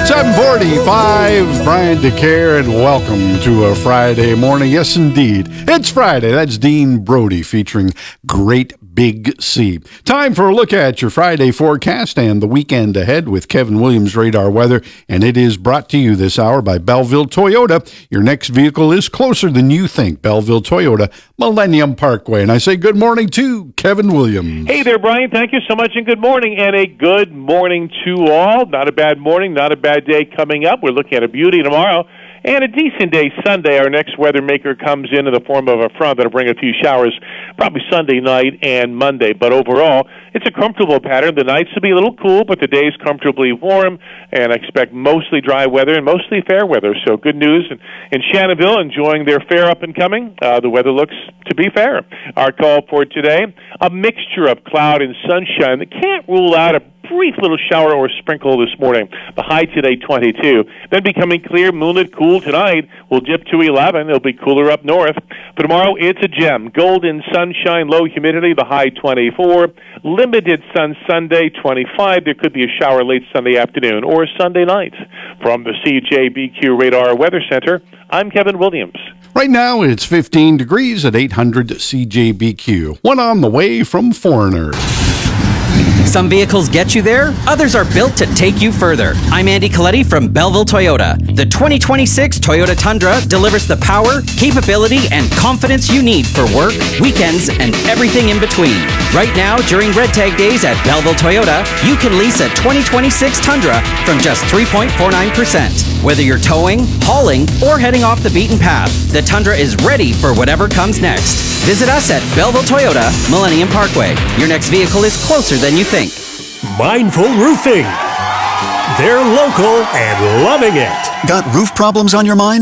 7:45, Brian DeCare, and welcome to a Friday morning. Yes, indeed. It's Friday. That's Dean Brody featuring Great Big Sea. Time for a look at your Friday forecast and the weekend ahead with Kevin Williams Radar Weather, and it is brought to you this hour by Belleville Toyota. Your next vehicle is closer than you think. Belleville Toyota, Millennium Parkway. And I say good morning to Kevin Williams. Hey there, Brian. Thank you so much, and good morning, and a good morning to all. Not a bad morning, not a bad day coming up. We're looking at a beauty tomorrow. And a decent day Sunday. Our next weather maker comes in the form of a front that'll bring a few showers probably Sunday night and Monday. But overall, it's a comfortable pattern. The nights will be a little cool, but the days comfortably warm. And I expect mostly dry weather and mostly fair weather. So good news. In Shannonville, enjoying their fair up and coming. The weather looks to be fair. Our call for today, a mixture of cloud and sunshine that can't rule out a brief little shower or sprinkle this morning. The high today, 22. Then becoming clear, moonlit, cool tonight. We'll dip to 11. It'll be cooler up north. For tomorrow, it's a gem. Golden sunshine, low humidity, the high 24. Limited sun Sunday, 25. There could be a shower late Sunday afternoon or Sunday night. From the CJBQ Radar Weather Center, I'm Kevin Williams. Right now, it's 15 degrees at 800 CJBQ. One on the way from Foreigner. Some vehicles get you there, others are built to take you further. I'm Andy Coletti from Belleville Toyota. The 2026 Toyota Tundra delivers the power, capability, and confidence you need for work, weekends, and everything in between. Right now, during Red Tag Days at Belleville Toyota, you can lease a 2026 Tundra from just 3.49%. Whether you're towing, hauling, or heading off the beaten path, the Tundra is ready for whatever comes next. Visit us at Belleville Toyota, Millennium Parkway. Your next vehicle is closer than you think. Mindful Roofing. They're local and loving it. Got roof problems on your mind?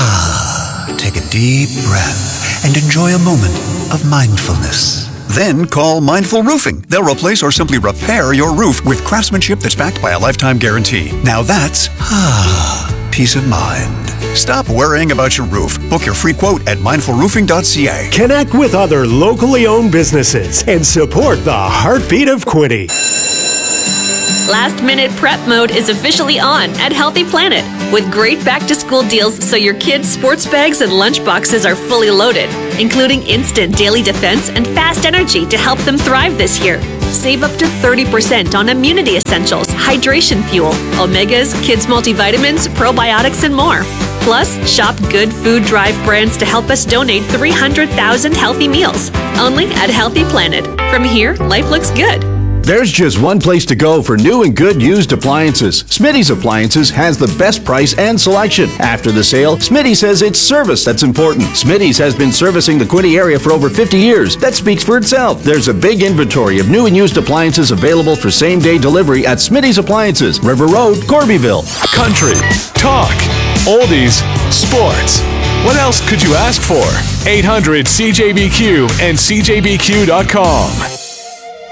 Take a deep breath and enjoy a moment of mindfulness. Then call Mindful Roofing. They'll replace or simply repair your roof with craftsmanship that's backed by a lifetime guarantee. Now that's peace of mind. Stop worrying about your roof. Book your free quote at mindfulroofing.ca. Connect with other locally owned businesses and support the heartbeat of Quinte. Last minute prep mode is officially on at Healthy Planet with great back-to-school deals so your kids' sports bags and lunch boxes are fully loaded, including instant daily defense and fast energy to help them thrive this year. Save up to 30% on immunity essentials, hydration fuel, omegas, kids' multivitamins, probiotics, and more. Plus, shop Good Food Drive brands to help us donate 300,000 healthy meals. Only at Healthy Planet. From here, life looks good. There's just one place to go for new and good used appliances. Smitty's Appliances has the best price and selection. After the sale, Smitty says it's service that's important. Smitty's has been servicing the Quinte area for over 50 years. That speaks for itself. There's a big inventory of new and used appliances available for same-day delivery at Smitty's Appliances, River Road, Corbyville. Country, talk, oldies, sports. What else could you ask for? 800 CJBQ and CJBQ.com.